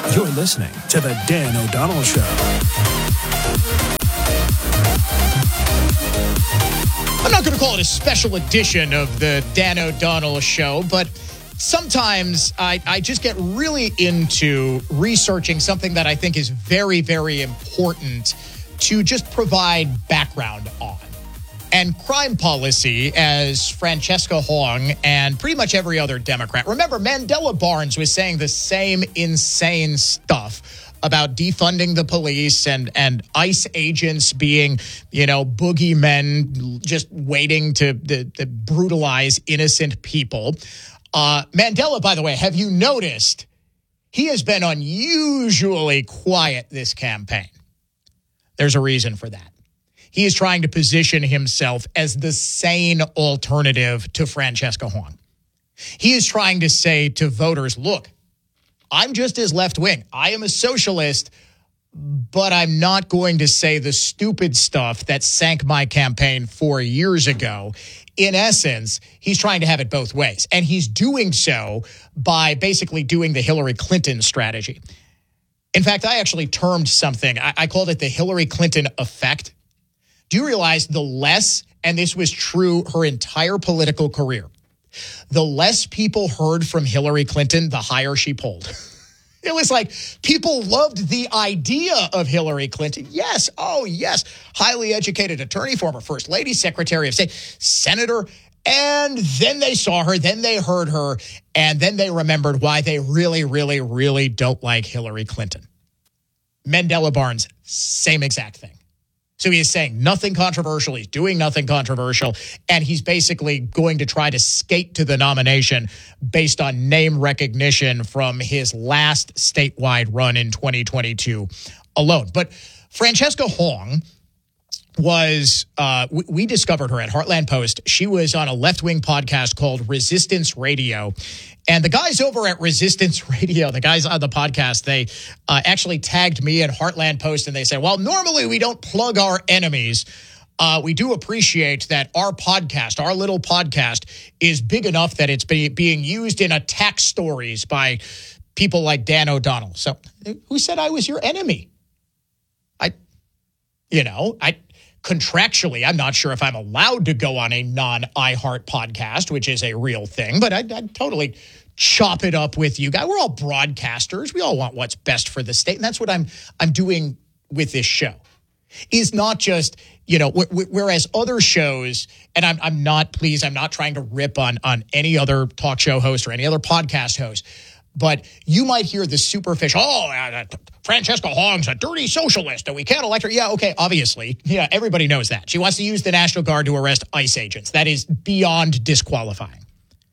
You're listening to The Dan O'Donnell Show. I'm not going to call it a special edition of The Dan O'Donnell Show, but sometimes I just get really into researching something that I think is very, very important to just provide background on. And crime policy, as Francesca Hong and pretty much every other Democrat. Remember, Mandela Barnes was saying the same insane stuff about defunding the police and ICE agents being, boogeymen just waiting to brutalize innocent people. Mandela, by the way, have you noticed he has been unusually quiet this campaign? There's a reason for that. He is trying to position himself as the sane alternative to Francesca Hong. He is trying to say to voters, look, I'm just as left-wing. I am a socialist, but I'm not going to say the stupid stuff that sank my campaign 4 years ago. In essence, he's trying to have it both ways. And he's doing so by basically doing the Hillary Clinton strategy. In fact, I actually termed something. I called it the Hillary Clinton effect. Do you realize the less, and this was true her entire political career, the less people heard from Hillary Clinton, the higher she polled? It was like people loved the idea of Hillary Clinton. Yes. Oh, yes. Highly educated attorney, former first lady, secretary of state, senator. And then they saw her, then they heard her, and then they remembered why they really, really, really don't like Hillary Clinton. Mandela Barnes, same exact thing. So he is saying nothing controversial. He's doing nothing controversial. And he's basically going to try to skate to the nomination based on name recognition from his last statewide run in 2022 alone. But Francesca Hong was, we discovered her at Heartland Post. She was on a left-wing podcast called Resistance Radio. And the guys over at Resistance Radio, the guys on the podcast, they actually tagged me at Heartland Post, and they said, well, normally we don't plug our enemies. We do appreciate that our podcast, our little podcast, is big enough that it's being used in attack stories by people like Dan O'Donnell. So who said I was your enemy? Contractually, I'm not sure if I'm allowed to go on a non-iHeart podcast, which is a real thing, but I'd totally chop it up with you guys. We're all broadcasters. We all want what's best for the state. And that's what I'm doing with this show. Is not just, whereas other shows, and I'm not trying to rip on any other talk show host or any other podcast host, but you might hear the superficial, Francesca Hong's a dirty socialist and we can't elect her. Yeah, okay, obviously. Yeah, everybody knows that. She wants to use the National Guard to arrest ICE agents. That is beyond disqualifying.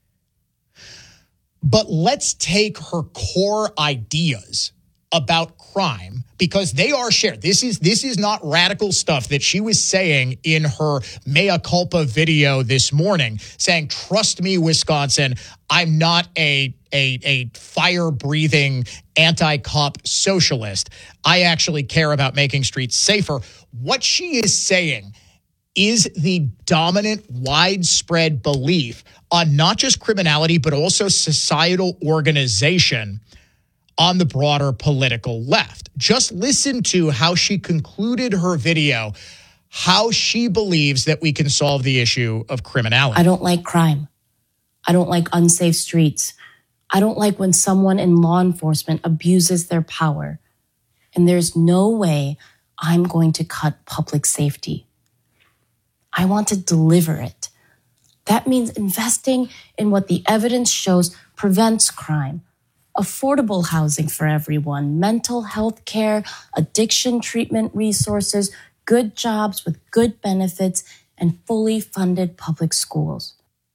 But let's take her core ideas about crime because they are shared. This is not radical stuff that she was saying in her mea culpa video this morning, saying, trust me, Wisconsin, I'm not a fire-breathing anti-cop socialist. I actually care about making streets safer. What she is saying is the dominant, widespread belief on not just criminality, but also societal organization on the broader political left. Just listen to how she concluded her video, how she believes that we can solve the issue of criminality. I don't like crime. I don't like unsafe streets. I don't like when someone in law enforcement abuses their power. And there's no way I'm going to cut public safety. I want to deliver it. That means investing in what the evidence shows prevents crime. Affordable housing for everyone, mental health care, addiction treatment resources, good jobs with good benefits, and fully funded public schools.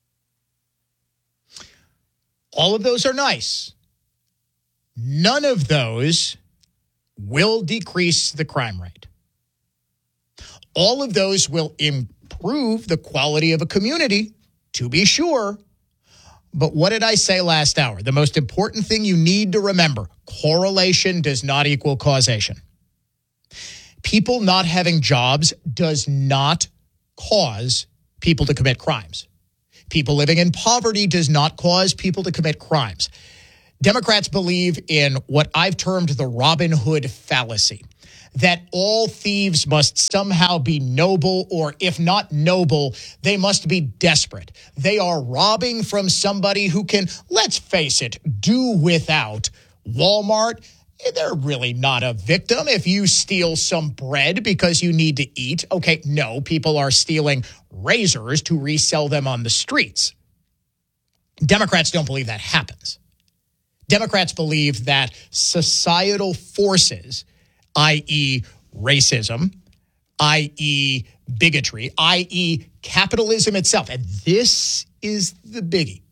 All of those are nice. None of those will decrease the crime rate. All of those will improve the quality of a community, to be sure. But what did I say last hour? The most important thing you need to remember, correlation does not equal causation. People not having jobs does not cause people to commit crimes. People living in poverty does not cause people to commit crimes. Democrats believe in what I've termed the Robin Hood fallacy, that all thieves must somehow be noble, or if not noble, they must be desperate. They are robbing from somebody who can, let's face it, do without. Walmart, they're really not a victim if you steal some bread because you need to eat. Okay, no, people are stealing razors to resell them on the streets. Democrats don't believe that happens. Democrats believe that societal forces, i.e. racism, i.e. bigotry, i.e. capitalism itself, and this is the biggie.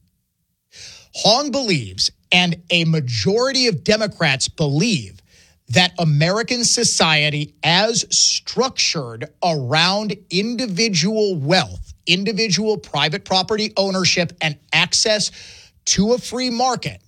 Hong believes, and a majority of Democrats believe, that American society as structured around individual wealth, individual private property ownership, and access to a free market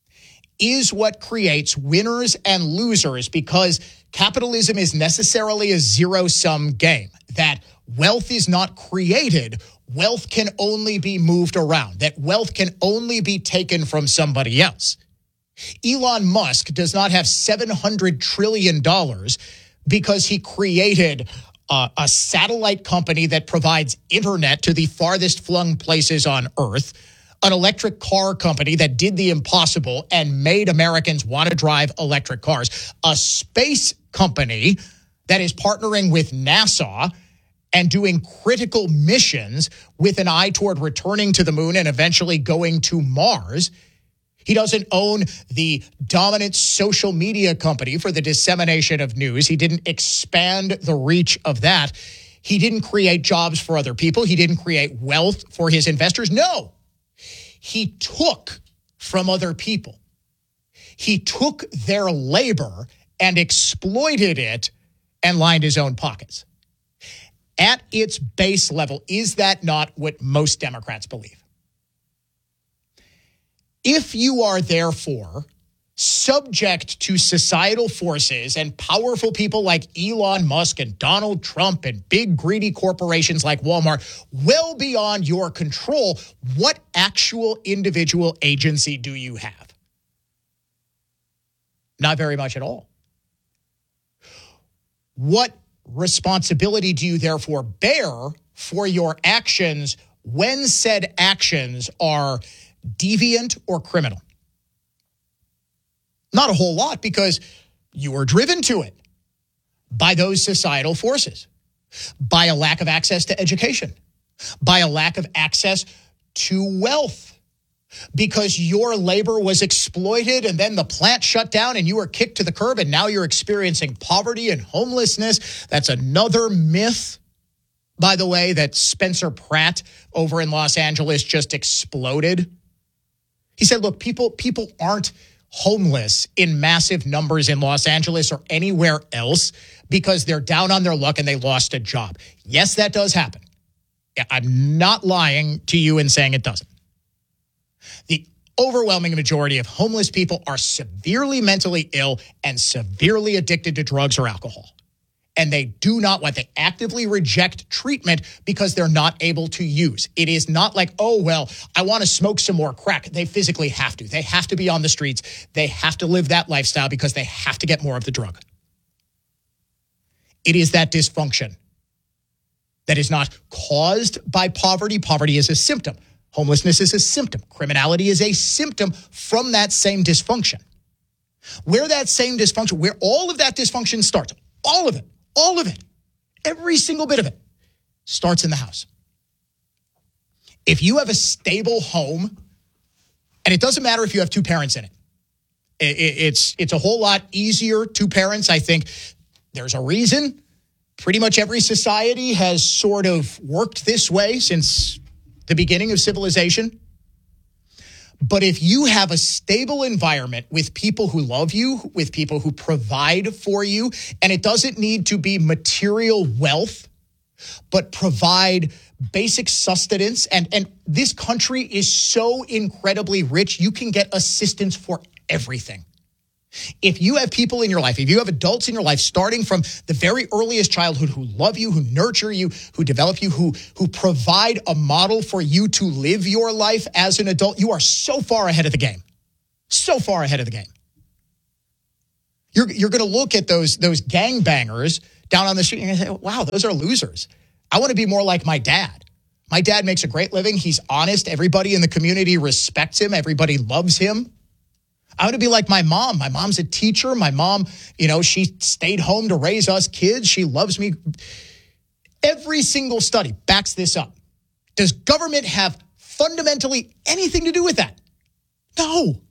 is what creates winners and losers, because capitalism is necessarily a zero-sum game, that wealth is not created. Wealth can only be moved around, that wealth can only be taken from somebody else. Elon Musk does not have $700 trillion because he created a satellite company that provides internet to the farthest flung places on Earth, an electric car company that did the impossible and made Americans want to drive electric cars, a space company that is partnering with NASA and doing critical missions with an eye toward returning to the moon and eventually going to Mars. He doesn't own the dominant social media company for the dissemination of news. He didn't expand the reach of that. He didn't create jobs for other people. He didn't create wealth for his investors. No. He took from other people. He took their labor and exploited it and lined his own pockets. At its base level, is that not what most Democrats believe? If you are therefore subject to societal forces and powerful people like Elon Musk and Donald Trump and big greedy corporations like Walmart well beyond your control, what actual individual agency do you have? Not very much at all. What responsibility do you therefore bear for your actions when said actions are deviant or criminal? Not a whole lot, because you were driven to it by those societal forces, by a lack of access to education, by a lack of access to wealth, because your labor was exploited and then the plant shut down and you were kicked to the curb and now you're experiencing poverty and homelessness. That's another myth, by the way, that Spencer Pratt over in Los Angeles just exploded. He said, look, people aren't homeless in massive numbers in Los Angeles or anywhere else because they're down on their luck and they lost a job. Yes, that does happen. I'm not lying to you in saying it doesn't. The overwhelming majority of homeless people are severely mentally ill and severely addicted to drugs or alcohol. And they do not want, they actively reject treatment because they're not able to use. It is not like, oh, well, I want to smoke some more crack. They physically have to. They have to be on the streets. They have to live that lifestyle because they have to get more of the drug. It is that dysfunction that is not caused by poverty. Poverty is a symptom. Homelessness is a symptom. Criminality is a symptom from that same dysfunction. Where that same dysfunction, where all of that dysfunction starts, all of it, every single bit of it starts in the house. If you have a stable home, and it doesn't matter if you have two parents in it, it's a whole lot easier, two parents. I think there's a reason pretty much every society has sort of worked this way since the beginning of civilization. But if you have a stable environment with people who love you, with people who provide for you, and it doesn't need to be material wealth, but provide basic sustenance, and this country is so incredibly rich, you can get assistance for everything. If you have people in your life, if you have adults in your life, starting from the very earliest childhood who love you, who nurture you, who develop you, who provide a model for you to live your life as an adult, you are so far ahead of the game. So far ahead of the game. You're going to look at those gangbangers down on the street and you're going to say, wow, those are losers. I want to be more like my dad. My dad makes a great living. He's honest. Everybody in the community respects him. Everybody loves him. I want to be like my mom. My mom's a teacher. My mom, she stayed home to raise us kids. She loves me. Every single study backs this up. Does government have fundamentally anything to do with that? No.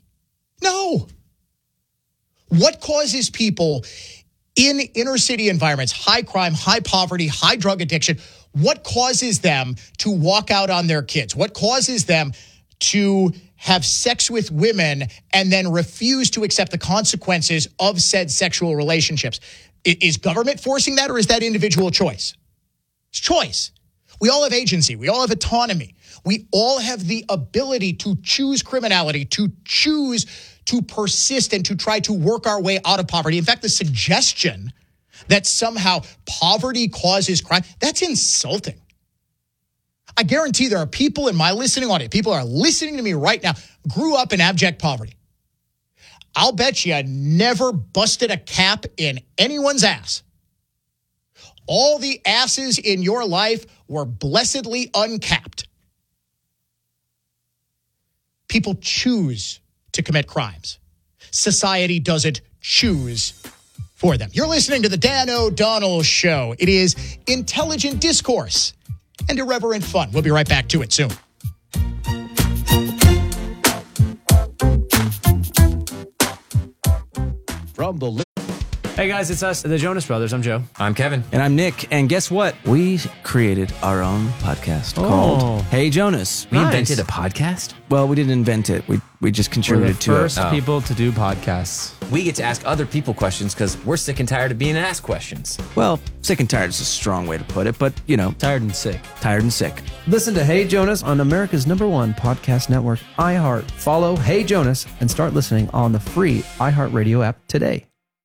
What causes people in inner city environments, high crime, high poverty, high drug addiction, what causes them to walk out on their kids? What causes them to have sex with women and then refuse to accept the consequences of said sexual relationships? Is government forcing that, or is that individual choice? It's choice. We all have agency. We all have autonomy. We all have the ability to choose criminality, to choose to persist and to try to work our way out of poverty. In fact, the suggestion that somehow poverty causes crime, that's insulting. I guarantee there are people in my listening audience, people are listening to me right now, grew up in abject poverty. I'll bet you never busted a cap in anyone's ass. All the asses in your life were blessedly uncapped. People choose to commit crimes. Society doesn't choose for them. You're listening to the Dan O'Donnell Show. It is intelligent discourse and irreverent fun. We'll be right back to it soon. From the Hey guys, it's us, the Jonas Brothers. I'm Joe. I'm Kevin. And I'm Nick. And guess what? We created our own podcast called Hey Jonas. We invented a podcast? Well, we didn't invent it. We just contributed to it. We're the first people to do podcasts. We get to ask other people questions because we're sick and tired of being asked questions. Well, sick and tired is a strong way to put it, but, Tired and sick. Tired and sick. Listen to Hey Jonas on America's #1 podcast network, iHeart. Follow Hey Jonas and start listening on the free iHeartRadio app today.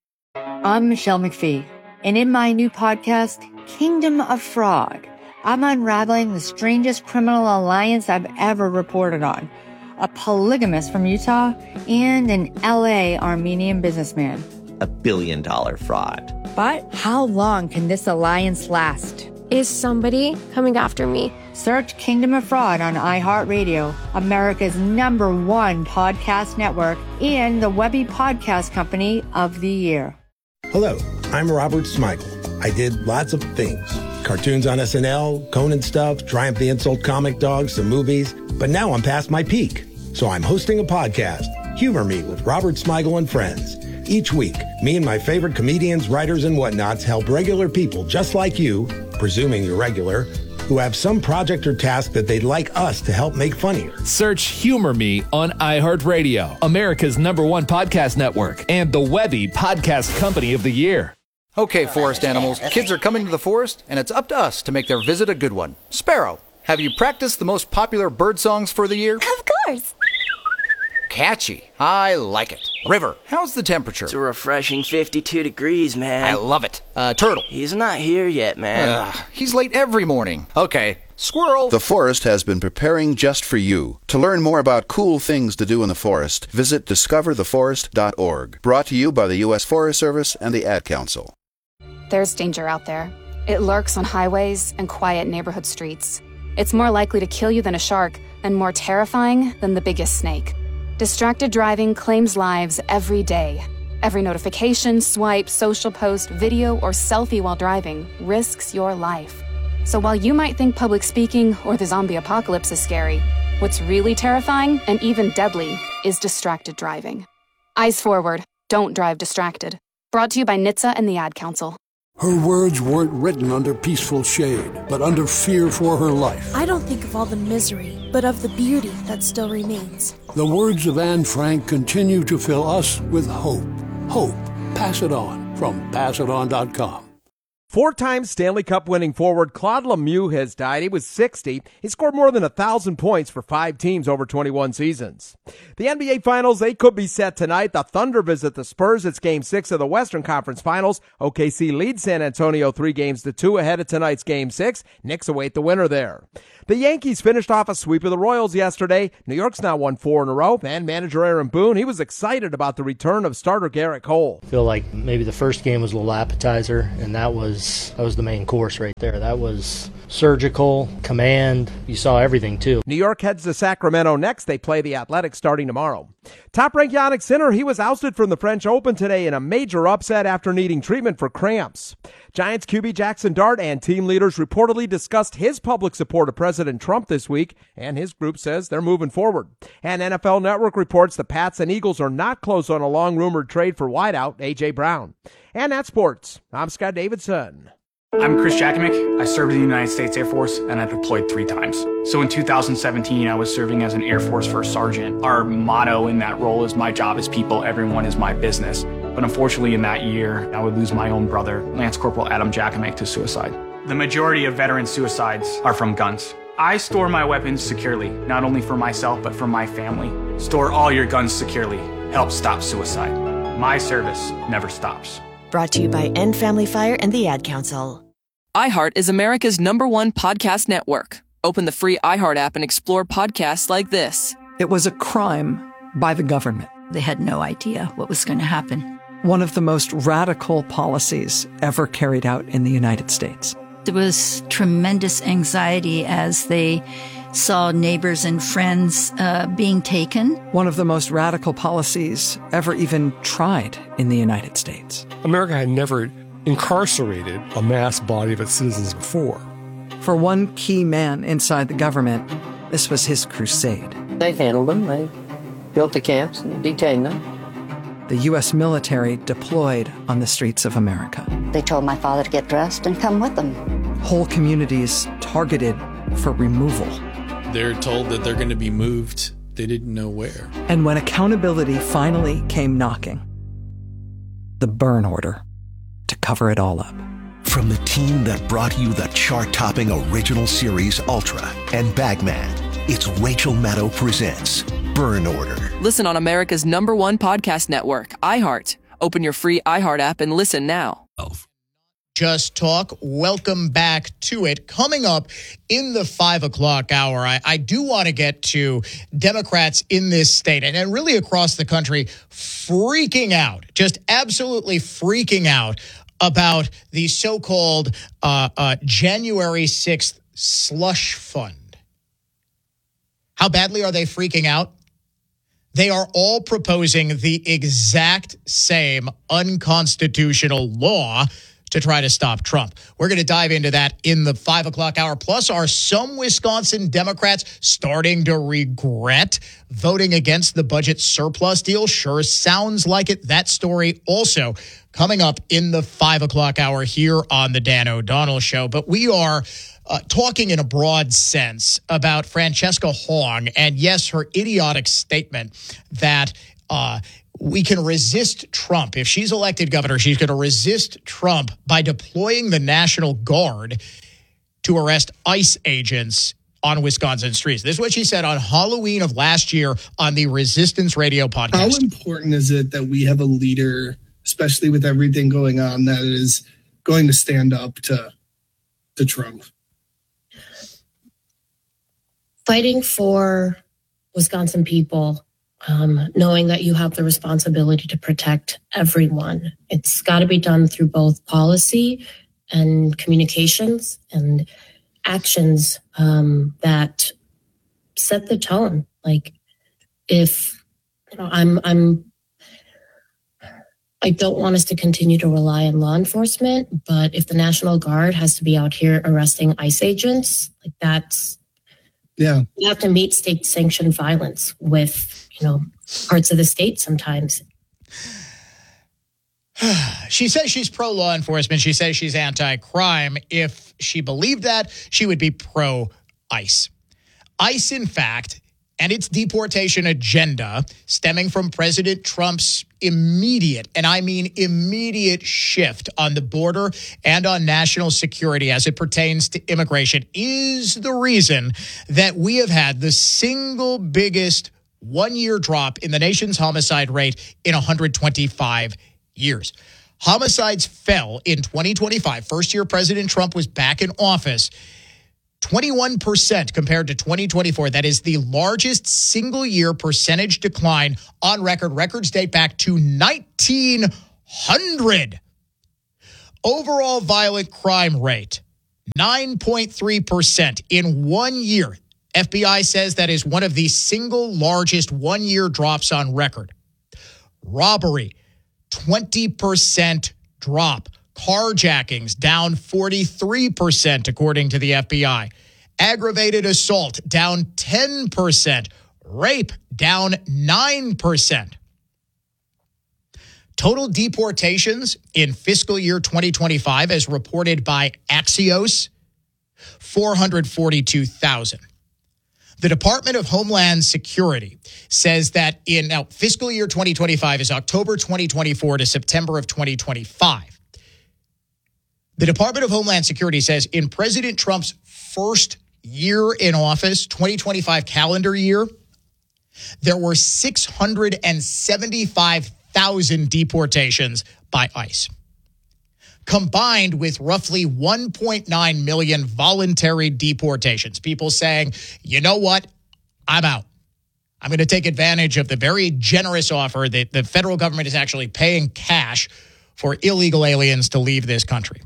I'm Michelle McPhee, and in my new podcast, Kingdom of Fraud, I'm unraveling the strangest criminal alliance I've ever reported on. A polygamist from Utah and an LA Armenian businessman. $1 billion fraud. But how long can this alliance last? Is somebody coming after me? Search Kingdom of Fraud on iHeartRadio, America's #1 podcast network, and the Webby Podcast Company of the Year. Hello, I'm Robert Smigel. I did lots of things. Cartoons on SNL, Conan stuff, Triumph the Insult Comic Dog, some movies. But now I'm past my peak. So I'm hosting a podcast, Humor Me with Robert Smigel and Friends. Each week, me and my favorite comedians, writers, and whatnots help regular people just like you, presuming you're regular, who have some project or task that they'd like us to help make funnier. Search Humor Me on iHeartRadio, America's #1 podcast network, and the Webby Podcast Company of the Year. Okay, forest animals, kids are coming to the forest, and it's up to us to make their visit a good one. Sparrow, have you practiced the most popular bird songs for the year? Of course. Catchy. I like it. River, how's the temperature? It's a refreshing 52 degrees, man. I love it. Turtle. He's not here yet, man. He's late every morning. Okay. Squirrel. The forest has been preparing just for you. To learn more about cool things to do in the forest, visit discovertheforest.org. Brought to you by the U.S. Forest Service and the Ad Council. There's danger out there. It lurks on highways and quiet neighborhood streets. It's more likely to kill you than a shark, and more terrifying than the biggest snake. Distracted driving claims lives every day. Every notification, swipe, social post, video, or selfie while driving risks your life. So while you might think public speaking or the zombie apocalypse is scary, what's really terrifying and even deadly is distracted driving. Eyes forward. Don't drive distracted. Brought to you by NHTSA and the Ad Council. Her words weren't written under peaceful shade, but under fear for her life. I don't think of all the misery, but of the beauty that still remains. The words of Anne Frank continue to fill us with hope. Hope. Pass it on from PassItOn.com. Four-time Stanley Cup winning forward Claude Lemieux has died. He was 60. He scored more than 1,000 points for 5 teams over 21 seasons. The NBA Finals, they could be set tonight. The Thunder visit the Spurs. It's Game 6 of the Western Conference Finals. OKC leads San Antonio 3-2 ahead of tonight's Game 6. Knicks await the winner there. The Yankees finished off a sweep of the Royals yesterday. New York's now won 4 in a row, and manager Aaron Boone, he was excited about the return of starter Garrett Cole. I feel like maybe the first game was a little appetizer, and that was the main course right there. That was surgical, command. You saw everything, too. New York heads to Sacramento next. They play the Athletics starting tomorrow. Top-ranked Jannik Sinner, he was ousted from the French Open today in a major upset after needing treatment for cramps. Giants QB Jackson Dart and team leaders reportedly discussed his public support of President Trump this week, and his group says they're moving forward. And NFL Network reports the Pats and Eagles are not close on a long-rumored trade for wideout A.J. Brown. And that's sports. I'm Scott Davidson. I'm Chris Jakimick. I served in the United States Air Force, and I deployed 3 times. So in 2017, I was serving as an Air Force First Sergeant. Our motto in that role is, my job is people, everyone is my business. But unfortunately, in that year, I would lose my own brother, Lance Corporal Adam Jakimick, to suicide. The majority of veteran suicides are from guns. I store my weapons securely, not only for myself, but for my family. Store all your guns securely. Help stop suicide. My service never stops. Brought to you by End Family Fire and the Ad Council. iHeart is America's #1 podcast network. Open the free iHeart app and explore podcasts like this. It was a crime by the government. They had no idea what was going to happen. One of the most radical policies ever carried out in the United States. There was tremendous anxiety as they saw neighbors and friends being taken. One of the most radical policies ever even tried in the United States. America had never incarcerated a mass body of its citizens before. For one key man inside the government, this was his crusade. They handled them. They built the camps and detained them. The U.S. military deployed on the streets of America. They told my father to get dressed and come with them. Whole communities targeted for removal. They're told that they're going to be moved. They didn't know where. And when accountability finally came knocking, the burn order to cover it all up. From the team that brought you the chart-topping original series Ultra and Bagman, it's Rachel Maddow presents Burn Order. Listen on America's #1 podcast network, iHeart. Open your free iHeart app and listen now. Just Talk. Welcome back to it. Coming up in the 5 o'clock hour, I do want to get to Democrats in this state and really across the country freaking out, just absolutely freaking out about the so-called January 6th slush fund. How badly are they freaking out? They are all proposing the exact same unconstitutional law to try to stop Trump. We're going to dive into that in the 5 o'clock hour. Plus, are some Wisconsin Democrats starting to regret voting against the budget surplus deal? Sure sounds like it. That story also coming up in the 5 o'clock hour here on the Dan O'Donnell Show. But we are talking in a broad sense about Francesca Hong and, yes, her idiotic statement that we can resist Trump. If she's elected governor, she's going to resist Trump by deploying the National Guard to arrest ICE agents on Wisconsin streets. This is what she said on Halloween of last year on the Resistance Radio podcast. How important is it that we have a leader, especially with everything going on, that is going to stand up to Trump? Fighting for Wisconsin people, knowing that you have the responsibility to protect everyone. It's got to be done through both policy and communications and actions that set the tone. Like, if I don't want us to continue to rely on law enforcement, but if the National Guard has to be out here arresting ICE agents, like that's, yeah, you have to meet state-sanctioned violence with, parts of the state sometimes. She says she's pro-law enforcement. She says she's anti-crime. If she believed that, she would be pro-ICE. ICE, in fact, and its deportation agenda, stemming from President Trump's immediate, and I mean immediate, shift on the border and on national security as it pertains to immigration, is the reason that we have had the single biggest one-year drop in the nation's homicide rate in 125 years. Homicides fell in 2025. First year President Trump was back in office, 21% compared to 2024. That is the largest single-year percentage decline on record. Records date back to 1900. Overall violent crime rate, 9.3% in 1 year. FBI says that is one of the single largest one-year drops on record. Robbery, 20% drop. Carjackings down 43%, according to the FBI. Aggravated assault down 10%. Rape down 9%. Total deportations in fiscal year 2025, as reported by Axios, 442,000. The Department of Homeland Security says that in fiscal year 2025 is October 2024 to September of 2025. The Department of Homeland Security says in President Trump's first year in office, 2025 calendar year, there were 675,000 deportations by ICE, combined with roughly 1.9 million voluntary deportations. People saying, you know what, I'm out. I'm going to take advantage of the very generous offer that the federal government is actually paying cash for illegal aliens to leave this country.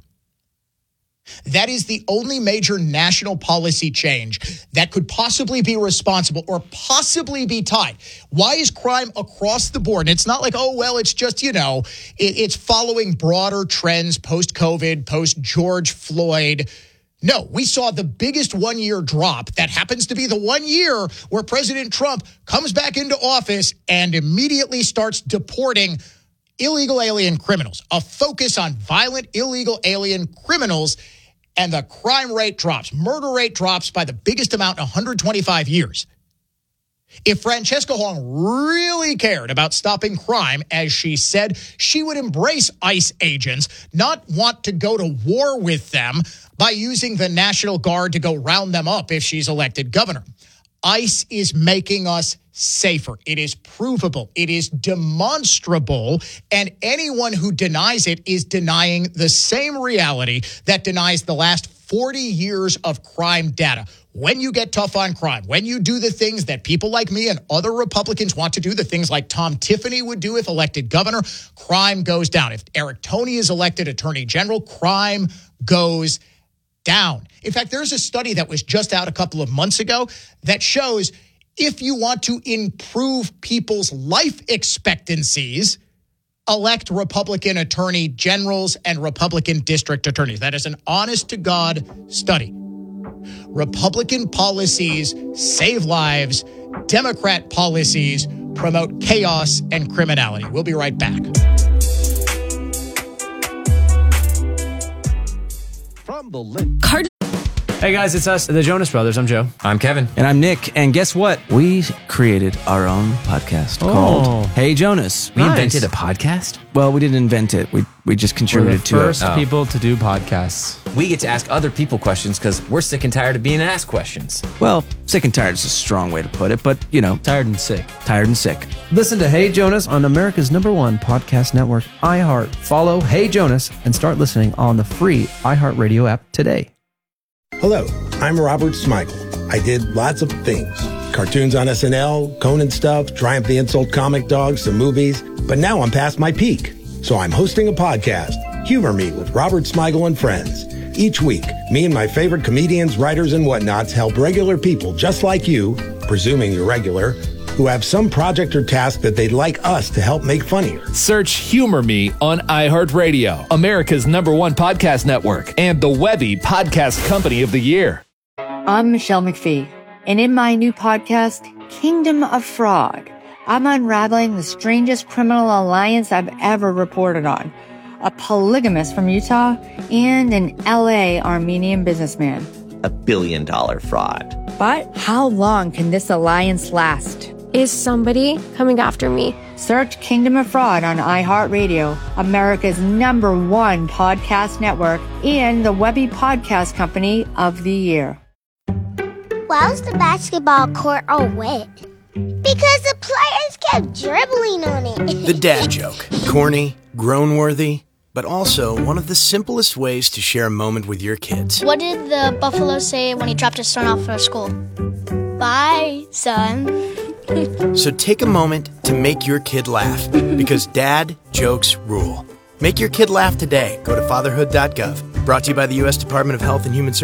That is the only major national policy change that could possibly be responsible or possibly be tied. Why is crime across the board? And it's not like, oh, well, it's just, it's following broader trends post-COVID, post-George Floyd. No, we saw the biggest one-year drop. That happens to be the 1 year where President Trump comes back into office and immediately starts deporting illegal alien criminals. A focus on violent illegal alien criminals, and the crime rate drops. Murder rate drops by the biggest amount in 125 years. If Francesca Hong really cared about stopping crime, as she said, she would embrace ICE agents, not want to go to war with them by using the National Guard to go round them up if she's elected governor. ICE is making us safer. It is provable. It is demonstrable. And anyone who denies it is denying the same reality that denies the last 40 years of crime data. When you get tough on crime, when you do the things that people like me and other Republicans want to do, the things like Tom Tiffany would do if elected governor, crime goes down. If Eric Toney is elected attorney general, crime goes down. In fact, there's a study that was just out a couple of months ago that shows if you want to improve people's life expectancies, elect Republican attorney generals and Republican district attorneys. That is an honest-to-God study. Republican policies save lives. Democrat policies promote chaos and criminality. We'll be right back. From the Hey guys, it's us, the Jonas Brothers. I'm Joe. I'm Kevin. And I'm Nick. And guess what? We created our own podcast called Hey Jonas. We invented a podcast? Well, we didn't invent it. We just contributed to it. We're the first people to do podcasts. We get to ask other people questions because we're sick and tired of being asked questions. Well, sick and tired is a strong way to put it, but, tired and sick. Tired and sick. Listen to Hey Jonas on America's #1 podcast network, iHeart. Follow Hey Jonas and start listening on the free iHeartRadio app today. Hello, I'm Robert Smigel. I did lots of things. Cartoons on SNL, Conan stuff, Triumph the Insult Comic Dogs, some movies. But now I'm past my peak. So I'm hosting a podcast, Humor Me with Robert Smigel and Friends. Each week, me and my favorite comedians, writers, and whatnots help regular people just like you, presuming you're regular, who have some project or task that they'd like us to help make funnier. Search Humor Me on iHeartRadio, America's #1 podcast network, and the Webby Podcast Company of the Year. I'm Michelle McPhee, and in my new podcast, Kingdom of Fraud, I'm unraveling the strangest criminal alliance I've ever reported on. A polygamist from Utah and an LA Armenian businessman. $1 billion fraud. But how long can this alliance last? Is somebody coming after me? Search Kingdom of Fraud on iHeartRadio, America's #1 podcast network, and the Webby Podcast Company of the Year. Why was the basketball court all wet? Because the players kept dribbling on it. The dad joke. Corny, groan-worthy, but also one of the simplest ways to share a moment with your kids. What did the buffalo say when he dropped his son off at school? Bye, son. So take a moment to make your kid laugh, because dad jokes rule. Make your kid laugh today. Go to fatherhood.gov. Brought to you by the U.S. Department of Health and Human Services.